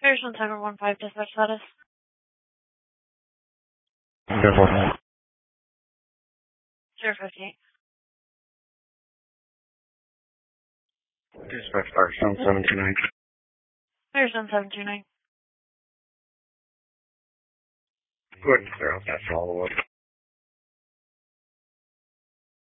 Harrison Center 1-5, dispatch status. Careful. 058. Dispatch Fire 7729. Harrison 729. Go ahead and clear out that follow-up.